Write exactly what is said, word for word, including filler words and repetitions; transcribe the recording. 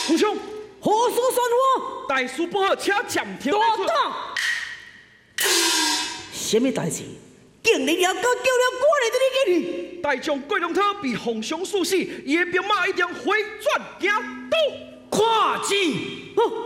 皇兄， 何事算我？ 大事不好，请暂停。 大胆！什么代志？竟然要搞叫了我来这里给你？ 大将桂龙特被皇兄处死，伊的兵马一定回转行倒。 快进！哦。